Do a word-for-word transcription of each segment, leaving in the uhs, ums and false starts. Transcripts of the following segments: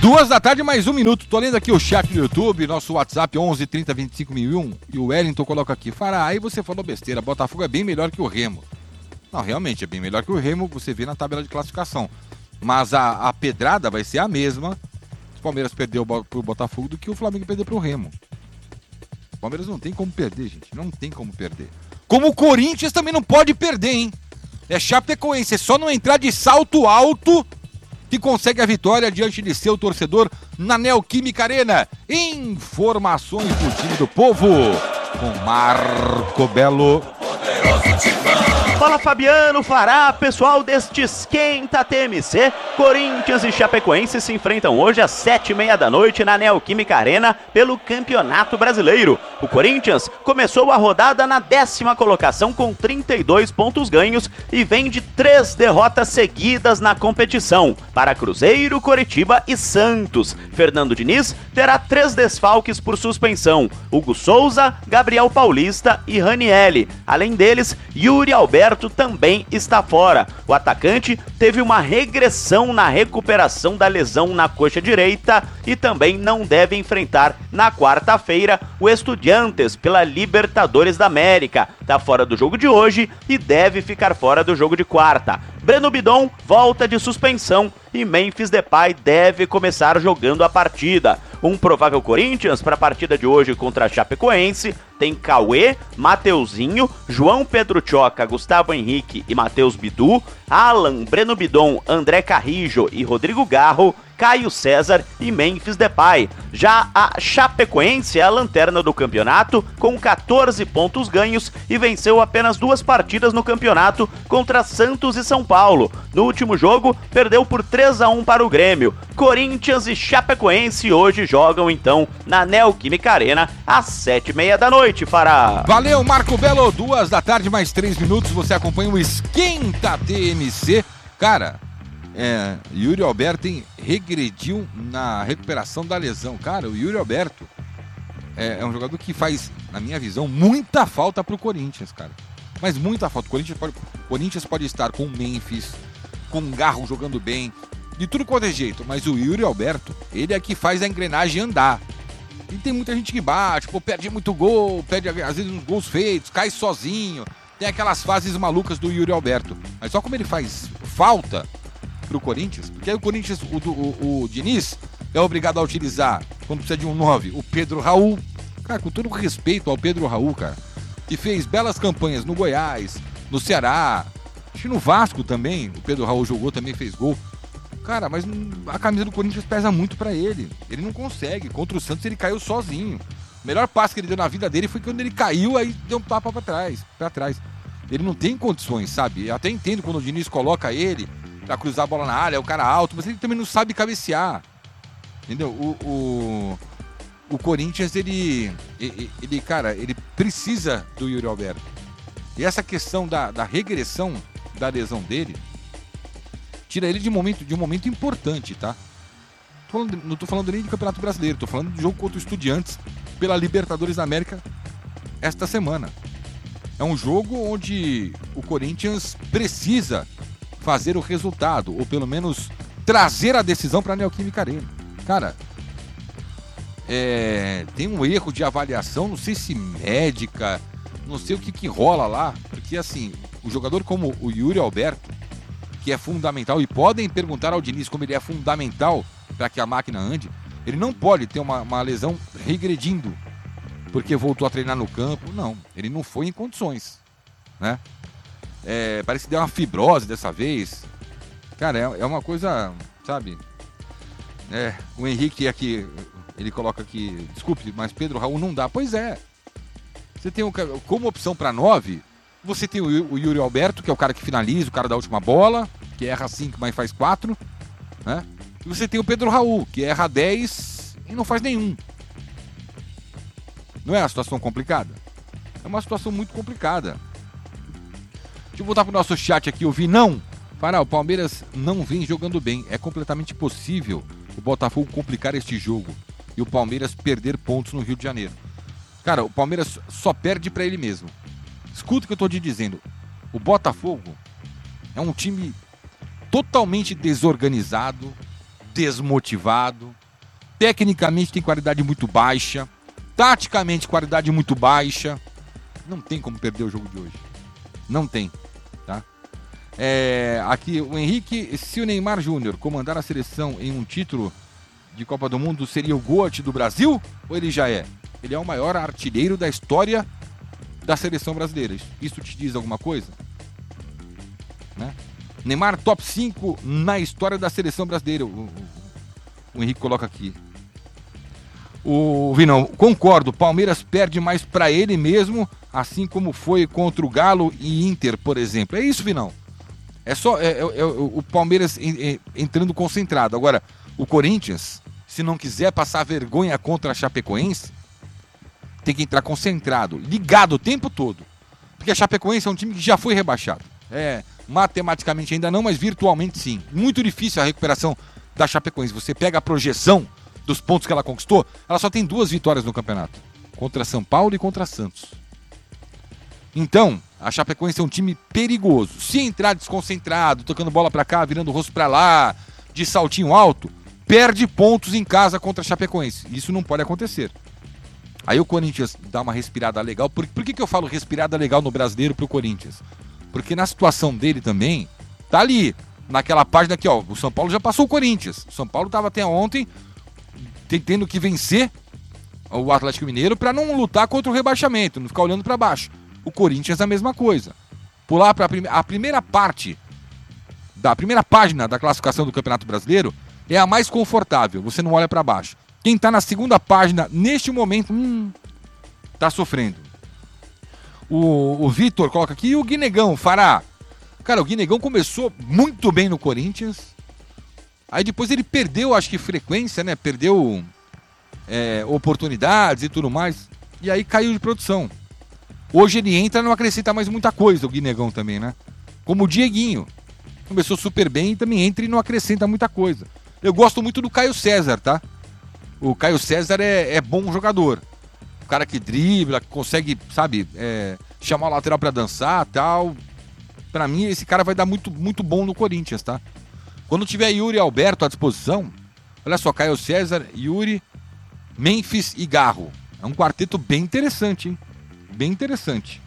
Duas da tarde, mais um minuto. Tô lendo aqui o chat do YouTube, nosso WhatsApp onze trinta vinte e cinco mil e um. E o Wellington coloca aqui: Fará, aí você falou besteira, Botafogo é bem melhor que o Remo. Não, realmente é bem melhor que o Remo, você vê na tabela de classificação. Mas a, a pedrada vai ser a mesma se o Palmeiras perder pro Botafogo do que o Flamengo perder pro Remo. O Palmeiras não tem como perder, gente. Não tem como perder. Como o Corinthians também não pode perder, hein? É Chapecoense, é só não entrar de salto alto que consegue a vitória diante de seu torcedor na Neoquímica Arena. Informações do time do povo com Marco Belo. Fala Fabiano, Fará, pessoal deste Esquenta T M C. Corinthians e Chapecoense se enfrentam hoje às sete e meia da noite na Neoquímica Arena pelo Campeonato Brasileiro. O Corinthians começou a rodada na décima colocação com trinta e dois pontos ganhos e vem de três derrotas seguidas na competição para Cruzeiro, Coritiba e Santos. Fernando Diniz terá três desfalques por suspensão: Hugo Souza, Gabriel Paulista e Ranielli. Além deles, Yuri Alberto também está fora. O atacante teve uma regressão na recuperação da lesão na coxa direita e também não deve enfrentar na quarta-feira o Estudiantes pela Libertadores da América. Está fora do jogo de hoje e deve ficar fora do jogo de quarta. Breno Bidon volta de suspensão e Memphis Depay deve começar jogando a partida. Um provável Corinthians para a partida de hoje contra a Chapecoense tem Cauê, Mateuzinho, João Pedro Choca, Gustavo Henrique e Matheus Bidu, Alan, Breno Bidon, André Carrijo e Rodrigo Garro, Caio César e Memphis Depay. Já a Chapecoense é a lanterna do campeonato com catorze pontos ganhos e venceu apenas duas partidas no campeonato contra Santos e São Paulo. No último jogo, perdeu por três a um para o Grêmio. Corinthians e Chapecoense hoje jogam então na Neoquímica Arena às sete e meia da noite, Fará. Valeu, Marco Belo. Duas da tarde, mais três minutos. Você acompanha o Esquenta T M C. Cara, é, Yuri Alberto hein, regrediu na recuperação da lesão. Cara, o Yuri Alberto é, é um jogador que faz, na minha visão, muita falta pro Corinthians, cara. Mas muita falta. O Corinthians pode, Corinthians pode estar com o Memphis, com o Garro jogando bem, de tudo quanto é jeito. Mas o Yuri Alberto, ele é que faz a engrenagem andar. E tem muita gente que bate, pô, perde muito gol, perde às vezes uns gols feitos, cai sozinho. Tem aquelas fases malucas do Yuri Alberto. Mas só como ele faz falta pro Corinthians, porque aí o Corinthians, o, o, o Diniz é obrigado a utilizar, quando precisa de um nove, o Pedro Raul. Cara, com todo respeito ao Pedro Raul, cara, que fez belas campanhas no Goiás, no Ceará, acho que no Vasco também, o Pedro Raul jogou, também fez gol. Cara, mas a camisa do Corinthians pesa muito pra ele. Ele não consegue. Contra o Santos ele caiu sozinho. O melhor passe que ele deu na vida dele foi quando ele caiu, aí deu um tapa pra trás, pra trás. Ele não tem condições, sabe? Eu até entendo quando o Diniz coloca ele pra cruzar a bola na área, é o cara alto, mas ele também não sabe cabecear. Entendeu? O, o, o Corinthians, ele, ele, ele, cara, ele precisa do Yuri Alberto. E essa questão da, da regressão da lesão dele tira ele de, momento, de um momento importante, tá? Tô falando, não tô falando nem do Campeonato Brasileiro, tô falando do jogo contra o Estudiantes pela Libertadores da América esta semana. É um jogo onde o Corinthians precisa fazer o resultado, ou pelo menos trazer a decisão para a Neoquímica Arena. Cara, é, tem um erro de avaliação, não sei se médica, não sei o que que rola lá, porque assim, o jogador como o Yuri Alberto, que é fundamental, e podem perguntar ao Diniz como ele é fundamental para que a máquina ande, ele não pode ter uma, uma lesão regredindo, porque voltou a treinar no campo. Não, ele não foi em condições, né? É, parece que deu uma fibrose dessa vez. Cara, é, é uma coisa, sabe? É, o Henrique aqui, ele coloca aqui, desculpe, mas Pedro Raul não dá. Pois é. Você tem um, como opção para nove, você tem o, o Yuri Alberto, que é o cara que finaliza, o cara da última bola, que erra cinco, mas faz quatro, né? E você tem o Pedro Raul, que erra dez e não faz nenhum. Não é uma situação complicada? É uma situação muito complicada. Deixa eu voltar pro nosso chat aqui, ouvir. Não, Fará, o Palmeiras não vem jogando bem. É completamente possível o Botafogo complicar este jogo e o Palmeiras perder pontos no Rio de Janeiro. Cara, o Palmeiras só perde pra ele mesmo. Escuta o que eu tô te dizendo. O Botafogo é um time totalmente desorganizado, desmotivado, tecnicamente tem qualidade muito baixa, taticamente qualidade muito baixa. Não tem como perder o jogo de hoje. Não tem, tá? É, aqui o Henrique, se o Neymar Júnior comandar a seleção em um título de Copa do Mundo, seria o GOAT do Brasil? Ou ele já é? Ele é o maior artilheiro da história da seleção brasileira. Isso te diz alguma coisa? Né? Neymar top cinco na história da seleção brasileira. O, o, o Henrique coloca aqui. O Vinão, concordo, Palmeiras perde mais pra ele mesmo, assim como foi contra o Galo e Inter, por exemplo. É isso, Vinão. É só é, é, é, o Palmeiras entrando concentrado. Agora, o Corinthians, se não quiser passar vergonha contra a Chapecoense, tem que entrar concentrado, ligado o tempo todo. Porque a Chapecoense é um time que já foi rebaixado. É, matematicamente ainda não, mas virtualmente sim. Muito difícil a recuperação da Chapecoense. Você pega a projeção dos pontos que ela conquistou, ela só tem duas vitórias no campeonato. Contra São Paulo e contra Santos. Então, a Chapecoense é um time perigoso. Se entrar desconcentrado, tocando bola pra cá, virando o rosto pra lá, de saltinho alto, perde pontos em casa contra a Chapecoense. Isso não pode acontecer. Aí o Corinthians dá uma respirada legal. Por, por que, que eu falo respirada legal no brasileiro pro Corinthians? Porque na situação dele também, tá ali, naquela página aqui, ó, o São Paulo já passou o Corinthians. O São Paulo tava até ontem tendo que vencer o Atlético Mineiro para não lutar contra o rebaixamento, não ficar olhando para baixo. O Corinthians é a mesma coisa. Pular para prim- a primeira parte da primeira página da classificação do Campeonato Brasileiro é a mais confortável, você não olha para baixo. Quem está na segunda página, neste momento, hum, tá sofrendo. O, o Vitor coloca aqui, e o Guinegão, Fará. Cara, o Guinegão começou muito bem no Corinthians. Aí depois ele perdeu, acho que frequência, né? Perdeu é, oportunidades e tudo mais. E aí caiu de produção. Hoje ele entra e não acrescenta mais muita coisa, o Guinegão também, né? Como o Dieguinho. Começou super bem e também entra e não acrescenta muita coisa. Eu gosto muito do Caio César, tá? O Caio César é, é bom jogador. O cara que dribla, que consegue, sabe, é, chamar o lateral pra dançar e tal. Pra mim, esse cara vai dar muito, muito bom no Corinthians, tá? Quando tiver Yuri Alberto à disposição, olha só, Caio César, Yuri, Memphis e Garro. É um quarteto bem interessante, hein? Bem interessante.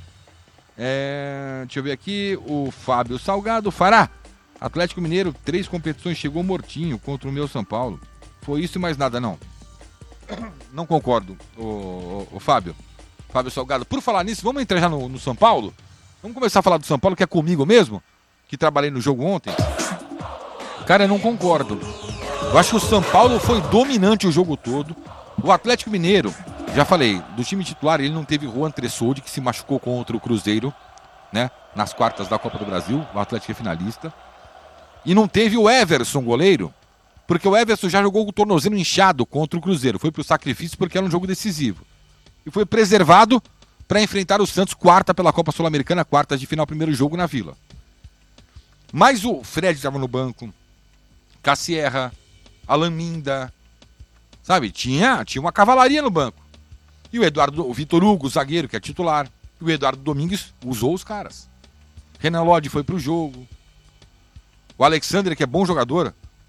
É... Deixa eu ver aqui, o Fábio Salgado. Fará, Atlético Mineiro, três competições, chegou mortinho contra o meu São Paulo. Foi isso e mais nada, não. Não concordo, o, o, o Fábio. Fábio Salgado. Por falar nisso, vamos entrar já no, no São Paulo? Vamos começar a falar do São Paulo, que é comigo mesmo, que trabalhei no jogo ontem. Cara, eu não concordo. Eu acho que o São Paulo foi dominante o jogo todo. O Atlético Mineiro, já falei, do time titular, ele não teve Juan Tressoldi, que se machucou contra o Cruzeiro, né? Nas quartas da Copa do Brasil, o Atlético é finalista. E não teve o Everson, goleiro, porque o Everson já jogou com o tornozelo inchado contra o Cruzeiro. Foi pro sacrifício porque era um jogo decisivo. E foi preservado para enfrentar o Santos, quarta pela Copa Sul-Americana, quartas de final, primeiro jogo na Vila. Mas o Fred estava no banco, Cassierra, Alan Minda, sabe? Tinha, tinha uma cavalaria no banco. E o Eduardo, o Vitor Hugo, o zagueiro, que é titular. E o Eduardo Domingues usou os caras. Renan Lodge foi pro jogo. O Alexandre, que é bom jogador,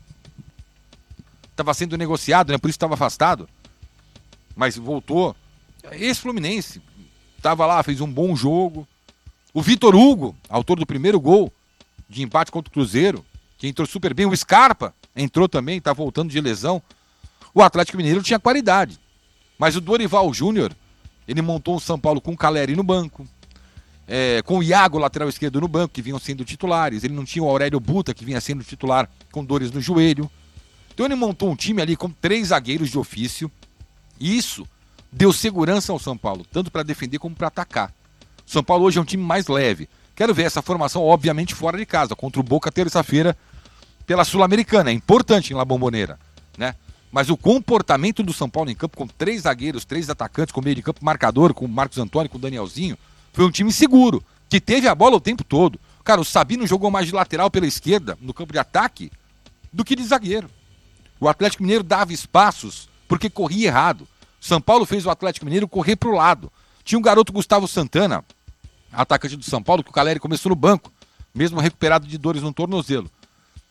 estava sendo negociado, né? Por isso estava afastado. Mas voltou. Esse Fluminense estava lá, fez um bom jogo. O Vitor Hugo, autor do primeiro gol de empate contra o Cruzeiro, que entrou super bem. O Scarpa entrou também, tá voltando de lesão. O Atlético Mineiro tinha qualidade. Mas o Dorival Júnior, ele montou o São Paulo com o Caleri no banco, é, com o Iago, lateral esquerdo, no banco, que vinham sendo titulares. Ele não tinha o Aurélio Buta, que vinha sendo titular com dores no joelho. Então ele montou um time ali com três zagueiros de ofício. E isso deu segurança ao São Paulo, tanto para defender como para atacar. O São Paulo hoje é um time mais leve. Quero ver essa formação, obviamente, fora de casa, contra o Boca terça-feira pela Sul-Americana. É importante em La Bombonera, né? Mas o comportamento do São Paulo em campo, com três zagueiros, três atacantes, com meio de campo marcador, com o Marcos Antônio, com o Danielzinho, foi um time seguro, que teve a bola o tempo todo. Cara, o Sabino jogou mais de lateral pela esquerda, no campo de ataque, do que de zagueiro. O Atlético Mineiro dava espaços porque corria errado. O São Paulo fez o Atlético Mineiro correr pro lado. Tinha um garoto, Gustavo Santana, atacante do São Paulo, que o Caleri começou no banco, mesmo recuperado de dores no tornozelo.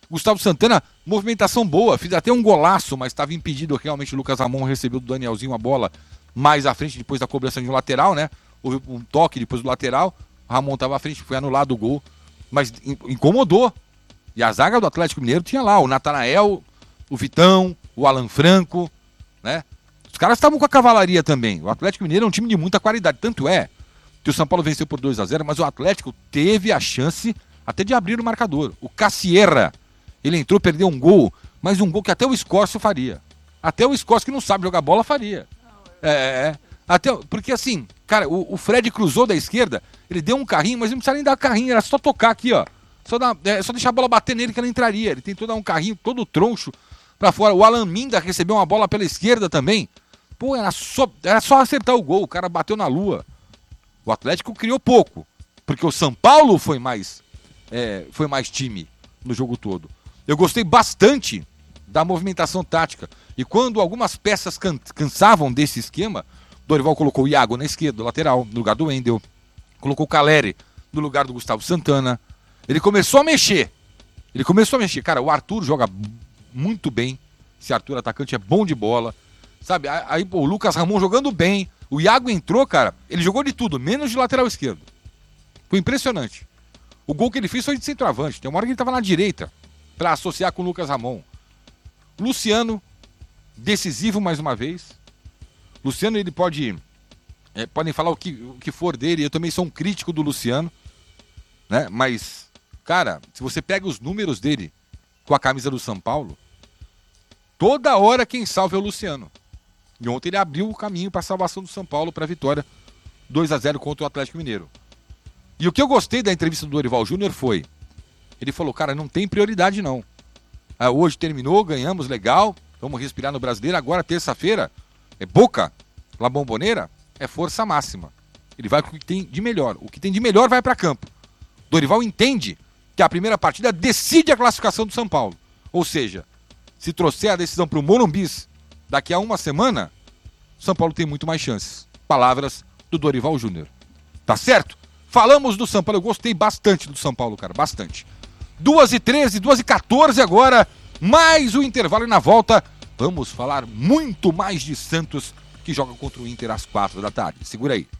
Gustavo Santana, movimentação boa, fiz até um golaço, mas estava impedido realmente. O Lucas Ramon recebeu do Danielzinho a bola mais à frente, depois da cobrança de um lateral, né? Houve um toque depois do lateral, o Ramon estava à frente, foi anulado o gol, mas incomodou. E a zaga do Atlético Mineiro tinha lá o Natanael, o Vitão, o Alan Franco, né? Os caras estavam com a cavalaria também. O Atlético Mineiro é um time de muita qualidade, tanto é que o São Paulo venceu por dois a zero, mas o Atlético teve a chance até de abrir o marcador. O Cassierra, ele entrou, perdeu um gol, mas um gol que até o Escócio faria. Até o Escócio, que não sabe jogar bola, faria. É, é. Até, porque assim, cara, o, o Fred cruzou da esquerda, ele deu um carrinho, mas não precisava nem dar carrinho, era só tocar aqui, ó. Só, dar, é, só deixar a bola bater nele que ela entraria. Ele tentou dar um carrinho todo troncho pra fora. O Alan Minda recebeu uma bola pela esquerda também. Pô, era só, era só acertar o gol, o cara bateu na lua. O Atlético criou pouco, porque o São Paulo foi mais, é, foi mais time no jogo todo. Eu gostei bastante da movimentação tática. E quando algumas peças can- cansavam desse esquema, Dorival colocou o Iago na esquerda, lateral, no lugar do Wendel. Colocou o Caleri no lugar do Gustavo Santana. Ele começou a mexer. Ele começou a mexer. Cara, o Arthur joga muito bem. Esse Arthur atacante é bom de bola. Sabe, aí pô, o Lucas Ramon jogando bem. O Iago entrou, cara, ele jogou de tudo, menos de lateral esquerdo. Foi impressionante. O gol que ele fez foi de centroavante. Tem uma hora que ele estava na direita, para associar com o Lucas Ramon. Luciano, decisivo mais uma vez. Luciano, ele pode... É, podem falar o que, o que for dele. Eu também sou um crítico do Luciano, né? Mas, cara, se você pega os números dele com a camisa do São Paulo, toda hora quem salva é o Luciano. E ontem ele abriu o caminho para a salvação do São Paulo para a vitória dois a zero contra o Atlético Mineiro. E o que eu gostei da entrevista do Dorival Júnior foi, ele falou, cara, não tem prioridade não. Ah, hoje terminou, ganhamos, legal, vamos respirar no Brasileiro. Agora, terça-feira, é Boca, La Bombonera, é força máxima. Ele vai com o que tem de melhor. O que tem de melhor vai para campo. Dorival entende que a primeira partida decide a classificação do São Paulo. Ou seja, se trouxer a decisão para o Morumbi daqui a uma semana, São Paulo tem muito mais chances. Palavras do Dorival Júnior. Tá certo? Falamos do São Paulo. Eu gostei bastante do São Paulo, cara. Bastante. duas e treze, duas e quatorze agora. Mais o intervalo e na volta vamos falar muito mais de Santos, que joga contra o Inter às quatro da tarde. Segura aí.